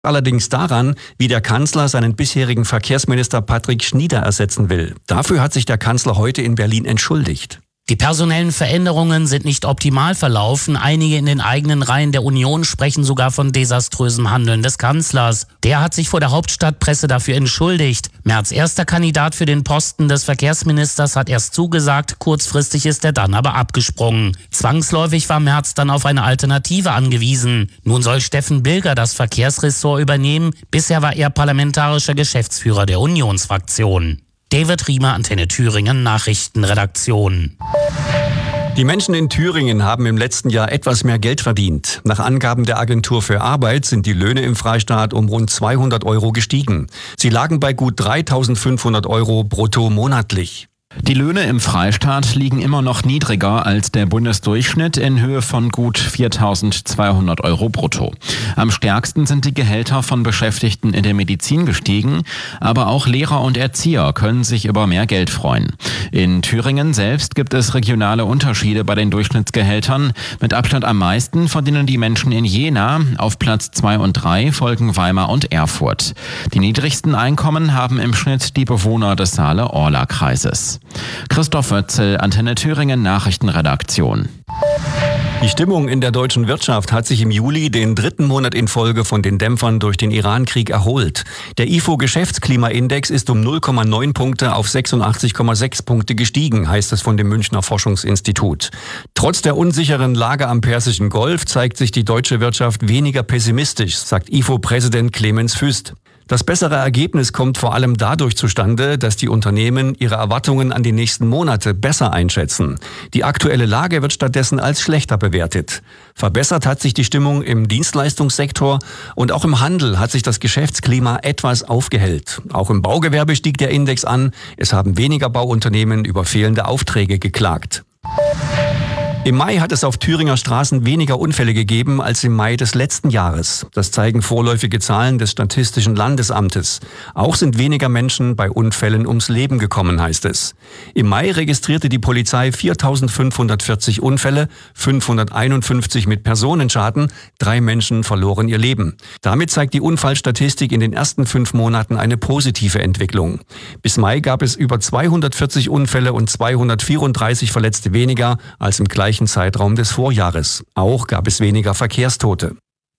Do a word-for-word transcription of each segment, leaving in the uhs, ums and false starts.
Allerdings daran, wie der Kanzler seinen bisherigen Verkehrsminister Patrick Schnieder ersetzen will. Dafür hat sich der Kanzler heute in Berlin entschuldigt. Die personellen Veränderungen sind nicht optimal verlaufen. Einige in den eigenen Reihen der Union sprechen sogar von desaströsem Handeln des Kanzlers. Der hat sich vor der Hauptstadtpresse dafür entschuldigt. Merz erster Kandidat für den Posten des Verkehrsministers hat erst zugesagt, kurzfristig ist er dann aber abgesprungen. Zwangsläufig war Merz dann auf eine Alternative angewiesen. Nun soll Steffen Bilger das Verkehrsressort übernehmen. Bisher war er parlamentarischer Geschäftsführer der Unionsfraktion. David Riemer, Antenne Thüringen, Nachrichtenredaktion. Die Menschen in Thüringen haben im letzten Jahr etwas mehr Geld verdient. Nach Angaben der Agentur für Arbeit sind die Löhne im Freistaat um rund zweihundert Euro gestiegen. Sie lagen bei gut dreitausendfünfhundert Euro brutto monatlich. Die Löhne im Freistaat liegen immer noch niedriger als der Bundesdurchschnitt in Höhe von gut viertausendzweihundert Euro brutto. Am stärksten sind die Gehälter von Beschäftigten in der Medizin gestiegen, aber auch Lehrer und Erzieher können sich über mehr Geld freuen. In Thüringen selbst gibt es regionale Unterschiede bei den Durchschnittsgehältern. Mit Abstand am meisten verdienen die Menschen in Jena. Auf Platz zwei und drei folgen Weimar und Erfurt. Die niedrigsten Einkommen haben im Schnitt die Bewohner des Saale-Orla-Kreises. Christoph Wötzel, Antenne Thüringen, Nachrichtenredaktion. Die Stimmung in der deutschen Wirtschaft hat sich im Juli den dritten Monat in Folge von den Dämpfern durch den Iran-Krieg erholt. Der I F O-Geschäftsklimaindex ist um null Komma neun Punkte auf sechsundachtzig Komma sechs Punkte gestiegen, heißt es von dem Münchner Forschungsinstitut. Trotz der unsicheren Lage am Persischen Golf zeigt sich die deutsche Wirtschaft weniger pessimistisch, sagt I F O-Präsident Clemens Füst. Das bessere Ergebnis kommt vor allem dadurch zustande, dass die Unternehmen ihre Erwartungen an die nächsten Monate besser einschätzen. Die aktuelle Lage wird stattdessen als schlechter bewertet. Verbessert hat sich die Stimmung im Dienstleistungssektor und auch im Handel hat sich das Geschäftsklima etwas aufgehellt. Auch im Baugewerbe stieg der Index an. Es haben weniger Bauunternehmen über fehlende Aufträge geklagt. Im Mai hat es auf Thüringer Straßen weniger Unfälle gegeben als im Mai des letzten Jahres. Das zeigen vorläufige Zahlen des Statistischen Landesamtes. Auch sind weniger Menschen bei Unfällen ums Leben gekommen, heißt es. Im Mai registrierte die Polizei viertausendfünfhundertvierzig Unfälle, fünfhunderteinundfünfzig mit Personenschaden, drei Menschen verloren ihr Leben. Damit zeigt die Unfallstatistik in den ersten fünf Monaten eine positive Entwicklung. Bis Mai gab es über zweihundertvierzig Unfälle und zweihundertvierunddreißig Verletzte weniger als im gleichen Zeitraum des Vorjahres. Auch gab es weniger Verkehrstote.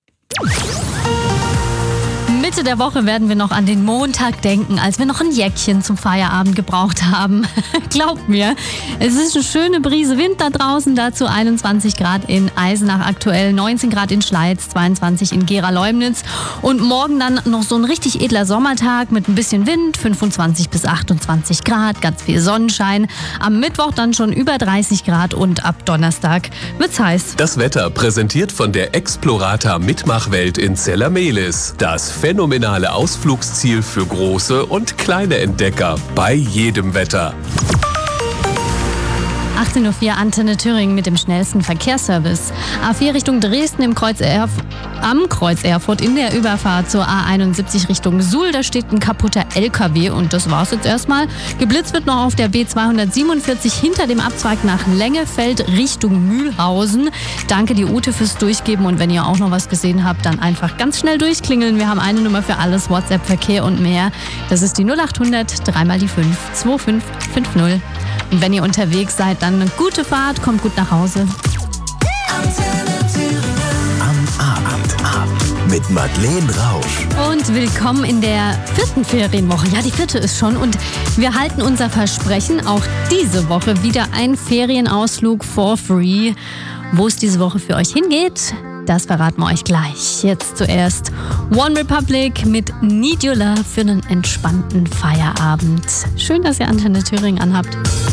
Mitte der Woche werden wir noch an den Montag denken, als wir noch ein Jäckchen zum Feierabend gebraucht haben. Glaubt mir, es ist eine schöne Brise Wind da draußen, dazu einundzwanzig Grad in Eisenach aktuell, neunzehn Grad in Schleiz, zweiundzwanzig in Gera-Leumnitz und morgen dann noch so ein richtig edler Sommertag mit ein bisschen Wind, fünfundzwanzig bis achtundzwanzig Grad, ganz viel Sonnenschein. Am Mittwoch dann schon über dreißig Grad und ab Donnerstag wird's heiß. Das Wetter präsentiert von der Explorata Mitmachwelt in Zellermehlis. Das phänomenale Ausflugsziel für große und kleine Entdecker bei jedem Wetter. achtzehn Uhr vier Antenne Thüringen mit dem schnellsten Verkehrsservice. A vier Richtung Dresden im Kreuz Erf- am Kreuz Erfurt in der Überfahrt zur A einundsiebzig Richtung Suhl. Da steht ein kaputter L K W und das war's jetzt erstmal. Geblitzt wird noch auf der B zweihundertsiebenundvierzig hinter dem Abzweig nach Lengefeld Richtung Mühlhausen. Danke die Ute fürs Durchgeben und wenn ihr auch noch was gesehen habt, dann einfach ganz schnell durchklingeln. Wir haben eine Nummer für alles, WhatsApp, Verkehr und mehr. Das ist die null achthundert, dreimal die fünf, zwei fünf fünf null. Und wenn ihr unterwegs seid, dann eine gute Fahrt, kommt gut nach Hause. Am Abend, Abend mit Madeleine Rausch. Und willkommen in der vierten Ferienwoche. Ja, die vierte ist schon. Und wir halten unser Versprechen, auch diese Woche wieder ein Ferienausflug for free. Wo es diese Woche für euch hingeht, das verraten wir euch gleich. Jetzt zuerst One Republic mit Need Your Love für einen entspannten Feierabend. Schön, dass ihr Antenne Thüringen anhabt.